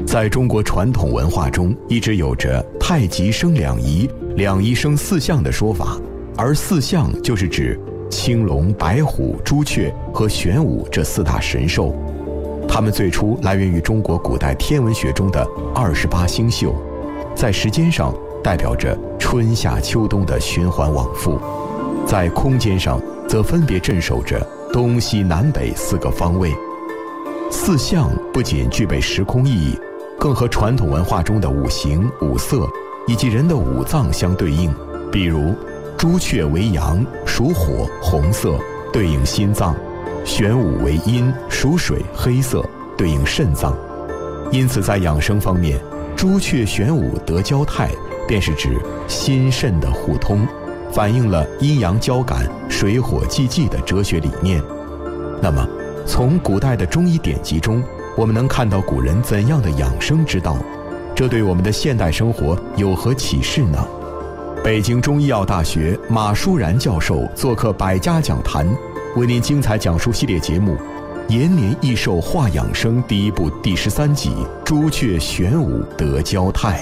在中国传统文化中，一直有着太极生两仪，两仪生四象的说法，而四象就是指青龙、白虎、朱雀和玄武这四大神兽。它们最初来源于中国古代天文学中的28星宿，在时间上代表着春夏秋冬的循环往复，在空间上则分别镇守着东西南北4个方位。四象不仅具备时空意义，更和传统文化中的五行、五色以及人的五脏相对应。比如朱雀为阳，属火，红色，对应心脏；玄武为阴，属水，黑色，对应肾脏。因此在养生方面，朱雀玄武得交泰，便是指心肾的互通，反映了阴阳交感、水火既济的哲学理念。那么从古代的中医典籍中，我们能看到古人怎样的养生之道？这对我们的现代生活有何启示呢？北京中医药大学马舒然教授做客百家讲坛，为您精彩讲述系列节目《延年益寿话养生》第1部第13集：朱雀玄武得交泰。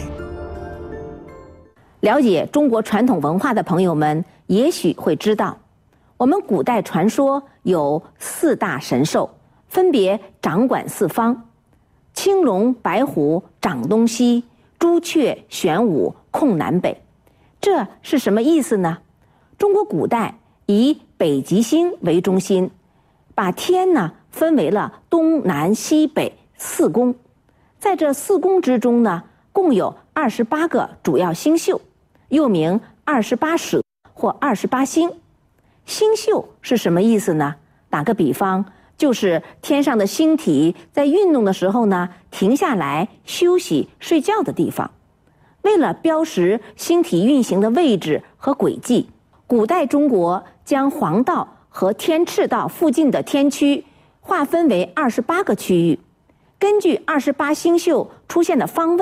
了解中国传统文化的朋友们也许会知道，我们古代传说有4大神兽，分别掌管4方，青龙、白虎掌东西，朱雀、玄武控南北。这是什么意思呢？中国古代以北极星为中心，把天呢分为了东南西北4宫，在这4宫之中呢，共有28个主要星宿，又名28舍或28星。星宿是什么意思呢？打个比方，就是天上的星体在运动的时候呢，停下来休息睡觉的地方。为了标识星体运行的位置和轨迹，古代中国将黄道和天赤道附近的天区划分为28个区域，根据28星宿出现的方位